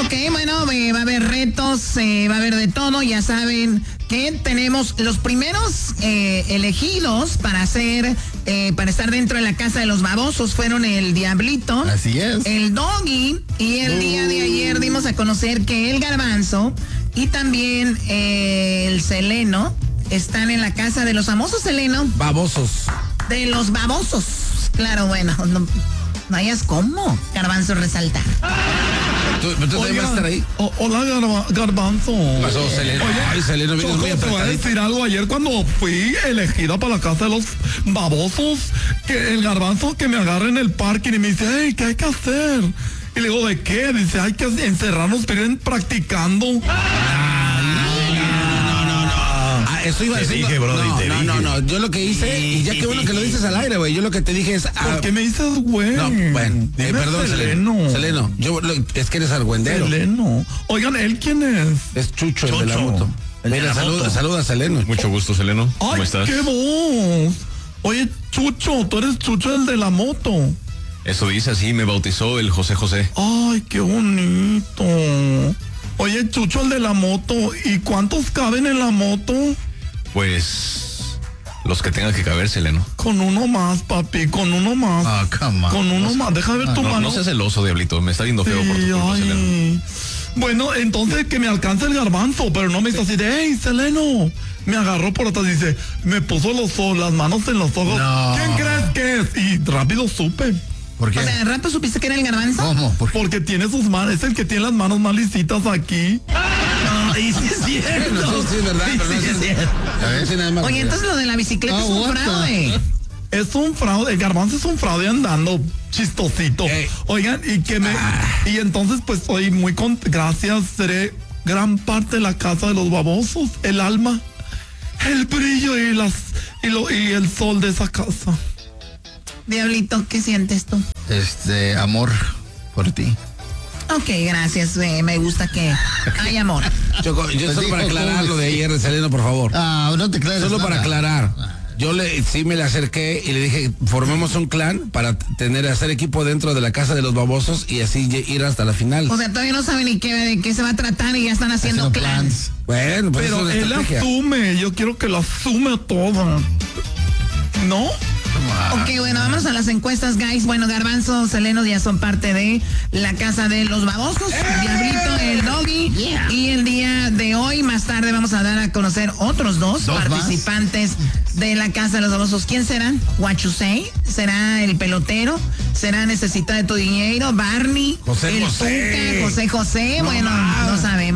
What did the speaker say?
Ok, bueno, va a haber retos, va a haber de todo. Ya saben que tenemos los primeros elegidos para estar dentro de la casa de los babosos. Fueron el Diablito. Así es. El Doggy. Y el día de ayer dimos a conocer que el Garbanzo y también el Seleno están en la casa de los famosos, Seleno. Babosos. De los babosos. Claro, bueno, no hayas como, Garbanzo, resaltar. ¿Tú también vas a estar ahí? Hola, Garbanzo. Pasó, Seleno. Ay, Seleno, vienes muy te voy a apretadito. decir algo. Ayer cuando fui elegida para la casa de los babosos, que el Garbanzo que me agarra en el parking y me dice, hey, ¿qué hay que hacer? Y le digo, ¿de qué? Dice, hay que encerrarnos, pero ir practicando. Eso iba a decir. Te dije, Brody, no. Yo lo que hice, y ya qué bueno que lo dices al aire, güey. Yo lo que te dije es. ¿Por qué me dices, güey? No, bueno, perdón, Seleno. Seleno, es que eres argüendero. Seleno. Oigan, ¿él quién es? Es Chucho, el de la moto. Mira, saluda a Seleno. Mucho gusto, Seleno. ¿Cómo Ay, estás? qué voz. Oye, Chucho, tú eres Chucho el de la moto. Eso dice así, me bautizó el José José. Ay, qué bonito. Oye, Chucho el de la moto, ¿y cuántos caben en la moto? Pues los que tengan que caber, Seleno. Con uno más, papi, con uno más. Ah, come on. Con uno más, deja ver tu No, mano. no seas celoso, Diablito, me está viendo feo por tu Sí, culpa, ay. Seleno. Bueno, entonces que me alcance el Garbanzo, pero no me dice así de, hey, Seleno. Me agarró por atrás y dice, me puso las manos en los ojos. No. ¿Quién crees que es? Y rápido supe. ¿Por qué? O sea, ¿de rato supiste que era el Garbanzo? ¿Cómo? Porque tiene sus manos, es el que tiene las manos más lisitas aquí. Y sí es cierto. No, sí, es verdad, pero no es cierto. A ver si nada más. Oye, entonces lo de la bicicleta es un fraude. Es un fraude, el Garbanzo es un fraude andando chistosito. Oigan, y entonces pues estoy muy gracias, seré gran parte de la casa de los babosos, el alma, el brillo y el sol de esa casa. Diablito, ¿qué sientes tú? Amor por ti. Ok, gracias, me gusta que hay amor. Choco, yo solo para aclarar lo de ayer, Seleno, por favor. No te clares. Solo para aclarar. Yo sí me le acerqué y le dije, formemos un clan para hacer equipo dentro de la casa de los babosos y así ir hasta la final. O sea, todavía no saben ni de qué se va a tratar y ya están haciendo clans. Bueno, pues Pero eso es él estrategia. asume, yo quiero que lo asume todo. ¿No? Ok, bueno, vamos a las encuestas, guys. Bueno, Garbanzo, Seleno ya son parte de la casa de los babosos. Diablito, el Doggy. Y el día de hoy, más tarde, vamos a dar a conocer otros dos participantes de la casa de los babosos. ¿Quién serán? What you say? ¿Será el pelotero? ¿Será Necesita de tu dinero? ¿Barney? José el José. Tuca, José José. Bueno, no sabemos.